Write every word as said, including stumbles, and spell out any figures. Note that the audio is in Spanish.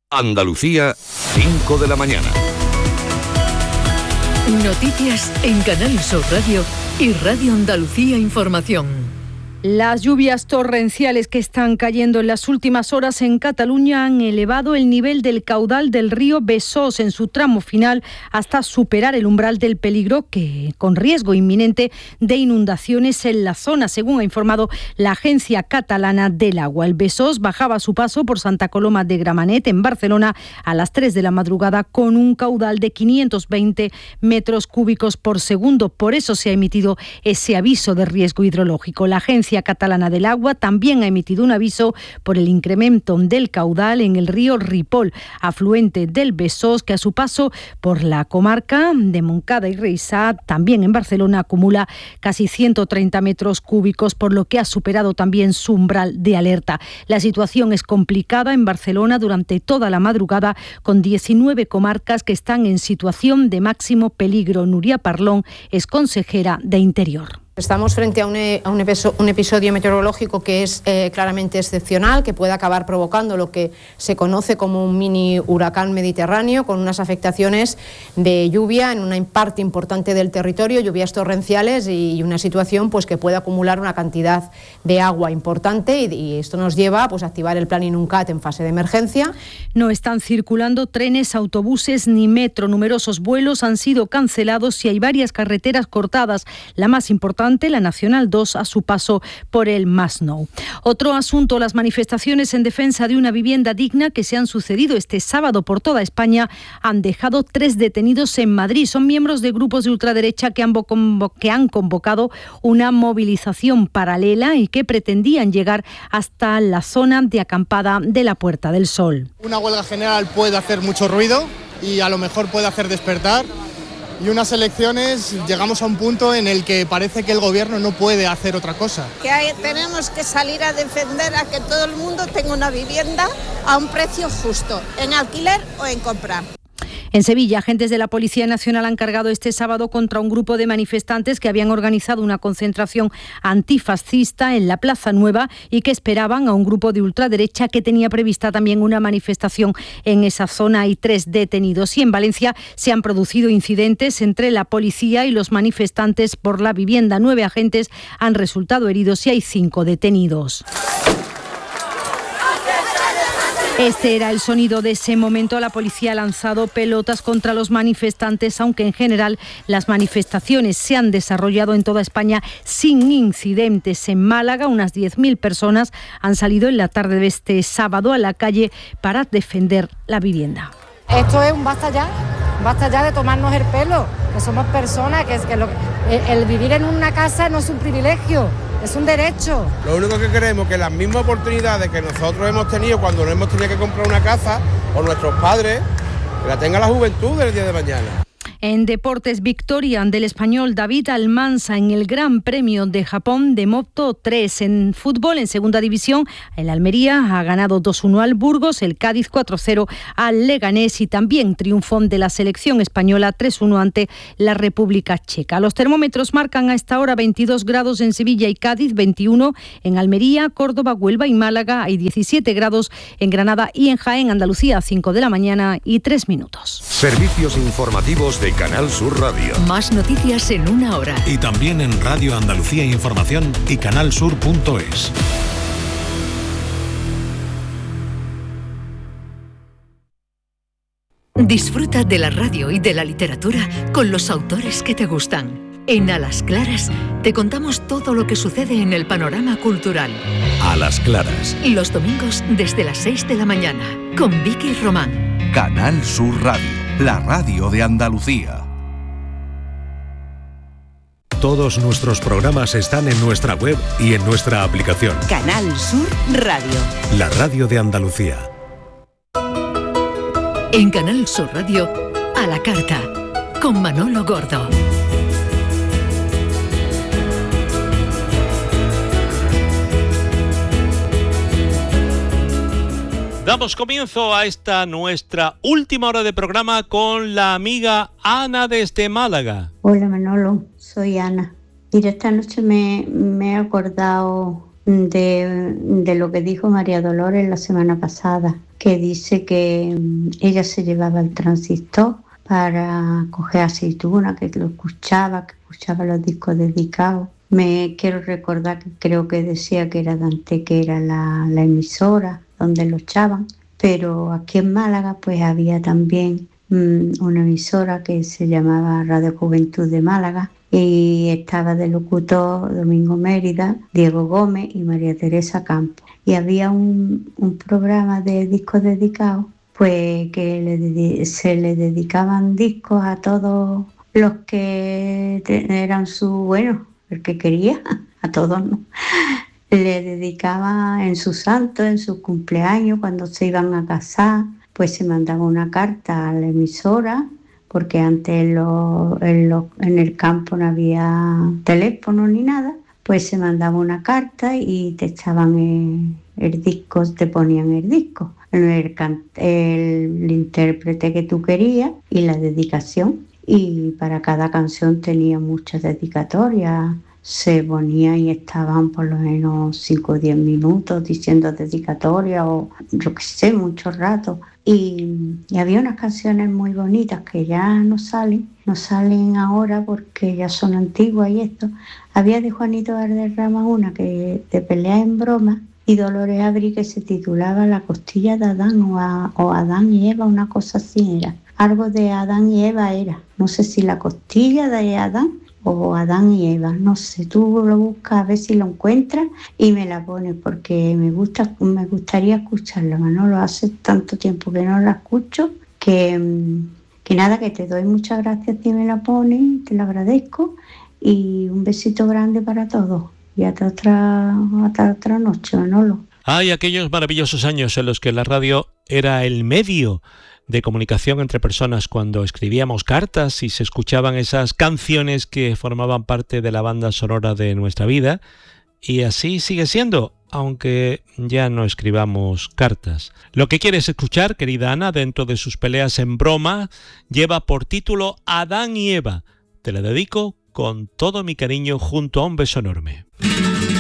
Andalucía, cinco de la mañana. Noticias en Canal Sur Radio y Radio Andalucía Información. Las lluvias torrenciales que están cayendo en las últimas horas en Cataluña han elevado el nivel del caudal del río Besós en su tramo final hasta superar el umbral del peligro, que con riesgo inminente de inundaciones en la zona, según ha informado la Agencia Catalana del Agua. El Besós bajaba a su paso por Santa Coloma de Gramenet, en Barcelona, a las tres de la madrugada con un caudal de quinientos veinte metros cúbicos por segundo. Por eso se ha emitido ese aviso de riesgo hidrológico. La Agencia Catalana del Agua también ha emitido un aviso por el incremento del caudal en el río Ripoll, afluente del Besós, que a su paso por la comarca de Montcada y Reisà, también en Barcelona, acumula casi ciento treinta metros cúbicos, por lo que ha superado también su umbral de alerta. La situación es complicada en Barcelona durante toda la madrugada, con diecinueve comarcas que están en situación de máximo peligro. Nuria Parlón es consejera de Interior. Estamos frente a un, a un, episodio, un episodio meteorológico que es eh, claramente excepcional, que puede acabar provocando lo que se conoce como un mini huracán mediterráneo, con unas afectaciones de lluvia en una parte importante del territorio, lluvias torrenciales y una situación pues que puede acumular una cantidad de agua importante, y, y esto nos lleva pues, a activar el plan Inuncat en fase de emergencia. No están circulando trenes, autobuses ni metro. Numerosos vuelos han sido cancelados y hay varias carreteras cortadas. La más importante, la Nacional dos, a su paso por el Masnou. Otro asunto, las manifestaciones en defensa de una vivienda digna que se han sucedido este sábado por toda España han dejado tres detenidos en Madrid. Son miembros de grupos de ultraderecha que han, que han convocado una movilización paralela y que pretendían llegar hasta la zona de acampada de la Puerta del Sol. Una huelga general puede hacer mucho ruido y a lo mejor puede hacer despertar. Y unas elecciones llegamos a un punto en el que parece que el gobierno no puede hacer otra cosa. Que hay, tenemos que salir a defender a que todo el mundo tenga una vivienda a un precio justo, en alquiler o en compra. En Sevilla, agentes de la Policía Nacional han cargado este sábado contra un grupo de manifestantes que habían organizado una concentración antifascista en la Plaza Nueva y que esperaban a un grupo de ultraderecha que tenía prevista también una manifestación en esa zona. Hay tres detenidos. Y en Valencia se han producido incidentes entre la policía y los manifestantes por la vivienda. Nueve agentes han resultado heridos y hay cinco detenidos. Este era el sonido de ese momento. La policía ha lanzado pelotas contra los manifestantes, aunque en general las manifestaciones se han desarrollado en toda España sin incidentes. En Málaga, unas diez mil personas han salido en la tarde de este sábado a la calle para defender la vivienda. Esto es un basta ya, basta ya de tomarnos el pelo, que somos personas, que, es que lo, el, el vivir en una casa no es un privilegio. Es un derecho. Lo único que queremos es que las mismas oportunidades que nosotros hemos tenido cuando no hemos tenido que comprar una casa, o nuestros padres, la tenga la juventud del día de mañana. En deportes, victoria del español David Almansa en el Gran Premio de Japón de Moto tres. En fútbol, en segunda división, el Almería ha ganado dos uno al Burgos, el Cádiz cuatro cero al Leganés y también triunfo de la selección española tres uno ante la República Checa. Los termómetros marcan a esta hora veintidós grados en Sevilla y Cádiz, veintiuno en Almería, Córdoba, Huelva y Málaga. Hay diecisiete grados en Granada y en Jaén, Andalucía, cinco de la mañana y tres minutos. Servicios informativos de Canal Sur Radio. Más noticias en una hora. Y también en Radio Andalucía Información y canalsur punto es. Disfruta de la radio y de la literatura con los autores que te gustan. En A las Claras te contamos todo lo que sucede en el panorama cultural. A las Claras. Los domingos desde las seis de la mañana con Vicky Román. Canal Sur Radio, la radio de Andalucía. Todos nuestros programas están en nuestra web y en nuestra aplicación. Canal Sur Radio. La radio de Andalucía. En Canal Sur Radio, A la Carta, con Manolo Gordo. Damos comienzo a esta nuestra última hora de programa con la amiga Ana desde Málaga. Hola Manolo, soy Ana. Mira, esta noche me, me he acordado de, de lo que dijo María Dolores la semana pasada, que dice que ella se llevaba el transistor para coger aceituna, que lo escuchaba, que escuchaba los discos dedicados. Me quiero recordar que creo que decía que era Dante, que era la, la emisora donde lo echaban, pero aquí en Málaga pues había también mmm, una emisora que se llamaba Radio Juventud de Málaga, y estaba de locutor Domingo Mérida, Diego Gómez y María Teresa Campos. Y había un, un programa de discos dedicados, pues que le, se le dedicaban discos a todos los que eran su, bueno, el que quería, a todos no. Le dedicaba en su santo, en sus cumpleaños, cuando se iban a casar, pues se mandaba una carta a la emisora, porque antes en, lo, en, lo, en el campo no había teléfono ni nada, pues se mandaba una carta y te echaban el, el disco, te ponían el disco, el, el, el intérprete que tú querías y la dedicación. Y para cada canción tenía muchas dedicatorias, se ponían y estaban por lo menos cinco o diez minutos diciendo dedicatoria o yo qué sé, mucho rato. Y, y había unas canciones muy bonitas que ya no salen, no salen ahora porque ya son antiguas y esto. Había de Juanito Valderrama una que de Pelea en Broma y Dolores Abril que se titulaba La costilla de Adán o, a, o Adán y Eva, una cosa así era. Algo de Adán y Eva era, no sé si la costilla de Adán o Adán y Eva, no sé, tú lo buscas a ver si lo encuentras y me la pones porque me gusta, me gustaría escucharla, Manolo, hace tanto tiempo que no la escucho que, que nada, que te doy muchas gracias si me la pones, te lo agradezco y un besito grande para todos y hasta otra, hasta otra noche, Manolo. Hay aquellos maravillosos años en los que la radio era el medio de comunicación entre personas, cuando escribíamos cartas y se escuchaban esas canciones que formaban parte de la banda sonora de nuestra vida, y así sigue siendo, aunque ya no escribamos cartas. Lo que quieres escuchar, querida Ana, dentro de sus peleas en broma, lleva por título Adán y Eva. Te la dedico con todo mi cariño junto a un beso enorme.